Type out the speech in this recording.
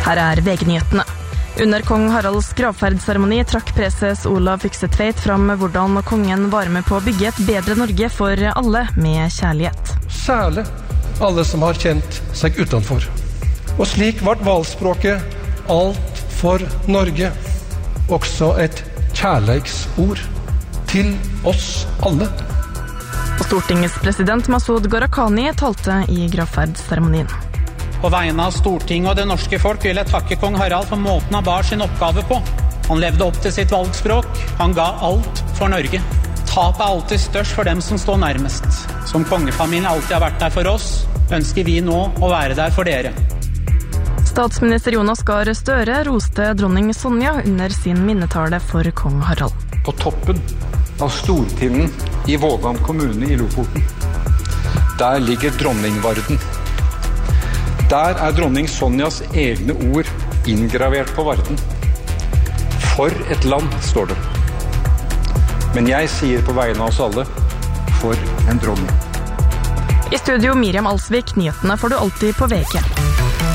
Her VG-nyhetene. Under kong Haralds gravferdsseremoni trakk preses Olav Fyksetveit fram hvordan kongen var med på å bygge et bedre Norge for alle med kjærlighet. Særlig alle som har kjent seg utenfor. Og slik ble valgspråket alt for Norge, også et kjærleiksord til oss alle. Og Stortingets president Masud Gharahkhani talte i gravferdsseremonien. På vegne av Stortinget og det norske folk vil jeg takke kong Harald for måten han bar sin oppgave på. Han levde opp til sitt valgspråk. Han ga alt for Norge. Tap alltid størst for dem som står nærmest. Som kongefamilien alltid har vært der for oss, ønsker vi nå å være der for dere. Statsminister Jonas Gahr Støre roste dronning Sonja under sin minnetale for kong Harald. På toppen av Stortinden i Vågan kommune i Lofoten, der ligger dronningvarden. Der dronning Sonjas egne ord inngravert på varden. For et land, står det. Men jeg sier på vegne av oss alle, for en dronning. I studio Miriam Alsvik, nyhetene får du alltid på VG.